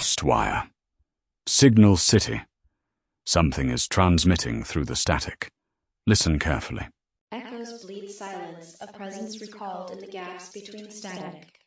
Lost wire. Signal City. Something is transmitting through the static. Listen carefully. Echoes bleed silence, a presence recalled in the gaps between static.